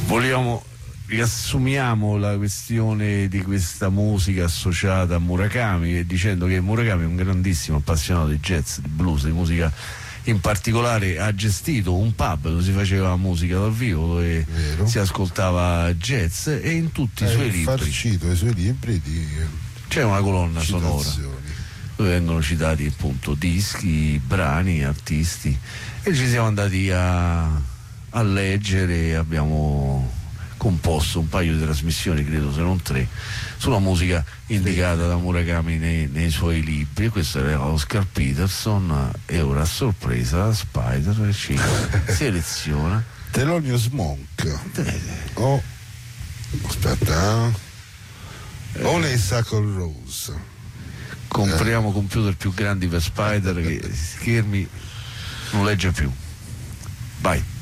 Vogliamo riassumiamo la questione di questa musica associata a Murakami, dicendo che Murakami è un grandissimo appassionato di jazz, di blues, di musica. In particolare ha gestito un pub dove si faceva musica dal vivo, dove si ascoltava jazz, e in tutti i suoi libri, farcito i suoi libri c'è una colonna sonora dove vengono citati appunto dischi, brani, artisti, e ci siamo andati a leggere. Abbiamo composto un paio di trasmissioni, credo se non 3, sulla musica indicata da Murakami nei suoi libri. E questo era Oscar Peterson, e ora a sorpresa Spider ci seleziona Thelonious Monk aspetta Honeysuckle Rose. Compriamo computer più grandi per Spider che schermi non legge più. Vai.